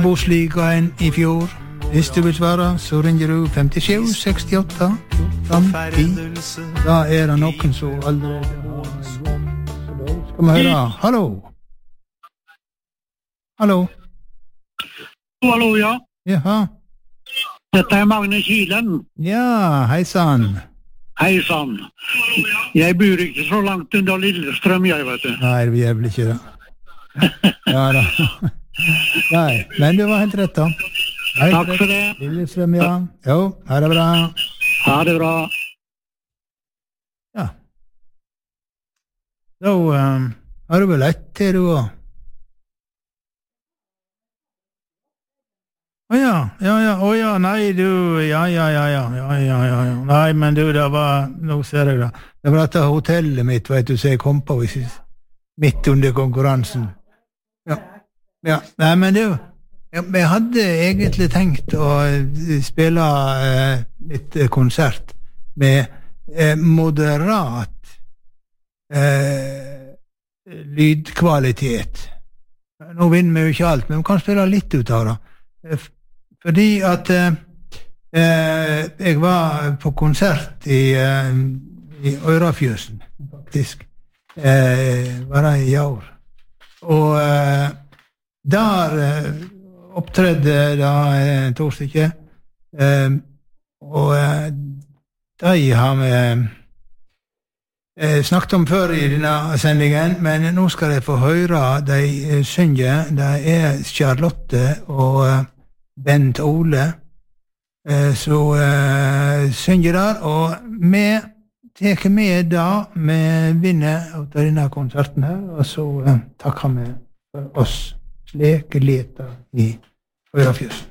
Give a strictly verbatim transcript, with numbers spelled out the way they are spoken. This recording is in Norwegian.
Bosligaen I fjor. Hvis du vil svare, så ringer du femtisju sekstiåtte femti. Da er det noen som allerede har Skal vi høre? Hallo? Hallo? Hallo, ja. Jaha. Dette er Magne Kilen. Ja, hei sann. Hei sann. Jeg bor ikke så langt under Lillestrøm, jeg vet du. Nei, vi er vel ikke det. Ja da. Nei, men du var helt rett da. Helt Takk for rett. det. Lillestrøm, ja. Jo, her er bra. Ha det bra. Ja. Da um, har du vel ett til du også. Å ja, ja, ja, å ja, nei, du, ja, ja, ja, ja, ja, ja, ja, ja, nei, men du, det var, nå ser jeg det, det var dette hotellet mitt, vet du, så jeg kom på midt under konkurransen. Ja, ja, nei, men du, jeg hadde egentlig tenkt å spille eh, litt konsert med eh, moderat eh, lydkvalitet. Nå vinner vi jo ikke alt, men vi kan spille litt ut av det. Fordi at eh, jeg var på konsert i, eh, i Ørafjøsen, faktisk. Eh, var det i år. Og eh, der eh, opptredde da eh, to stykker. Eh, og eh, de har vi eh, snakket om før i denne sendingen, men nå skal jeg få høre de eh, synge. Det er Charlotte og eh, Bent Ole eh, så eh, synger der, og vi tar med da vi vinner av denne konserten her, og så eh, takker vi for oss slik leter i Ørafjøsen.